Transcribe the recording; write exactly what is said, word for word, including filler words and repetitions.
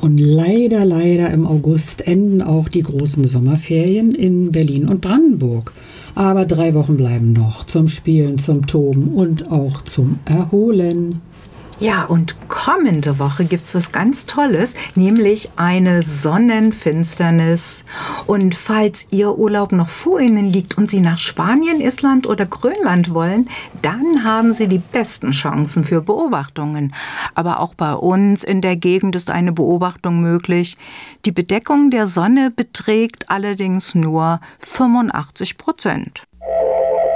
Und leider, leider im August enden auch die großen Sommerferien in Berlin und Brandenburg. Aber drei Wochen bleiben noch zum Spielen, zum Toben und auch zum Erholen. Ja, und kommende Woche gibt's was ganz Tolles, nämlich eine Sonnenfinsternis. Und falls Ihr Urlaub noch vor Ihnen liegt und Sie nach Spanien, Island oder Grönland wollen, dann haben Sie die besten Chancen für Beobachtungen. Aber auch bei uns in der Gegend ist eine Beobachtung möglich. Die Bedeckung der Sonne beträgt allerdings nur fünfundachtzig Prozent.